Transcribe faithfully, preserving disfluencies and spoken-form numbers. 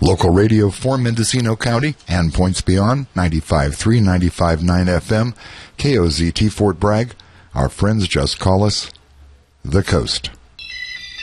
Local radio for Mendocino County and points beyond, ninety-five point three, ninety-five point nine F M, K O Z T Fort Bragg. Our friends just call us The Coast.